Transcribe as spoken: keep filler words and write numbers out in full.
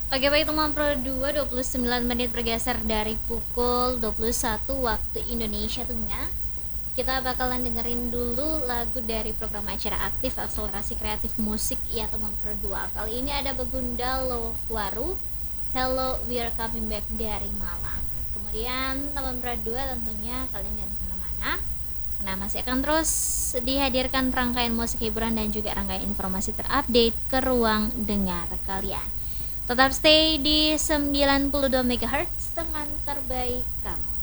Oke baik teman Pro dua, dua puluh sembilan menit bergeser dari pukul dua puluh satu waktu Indonesia Tengah. Kita bakalan dengerin dulu lagu dari program acara aktif akselerasi kreatif musik ya teman Pro dua. Kali ini ada Begunda Lowaru, Hello We Are Coming Back dari Malang. Kemudian teman Pro dua tentunya kalian jangan kemana-mana, karena masih akan terus dihadirkan rangkaian musik hiburan dan juga rangkaian informasi terupdate ke ruang dengar kalian. Tetap stay di sembilan puluh dua megahertz, teman terbaik kamu.